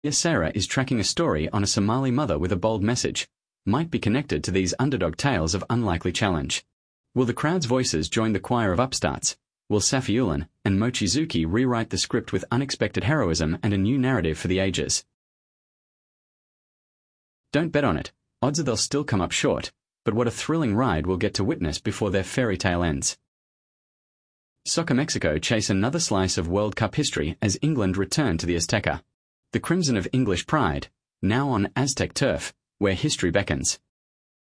Sarah is tracking a story on a Somali mother with a bold message, might be connected to these underdog tales of unlikely challenge. Will the crowd's voices join the choir of upstarts? Will Safiullin and Mochizuki rewrite the script with unexpected heroism and a new narrative for the ages? Don't bet on it. Odds are they'll still come up short, but what a thrilling ride we'll get to witness before their fairy tale ends. Soccer Mexico chase another slice of World Cup history as England return to the Azteca. The Crimson of English pride, now on Aztec turf, where history beckons.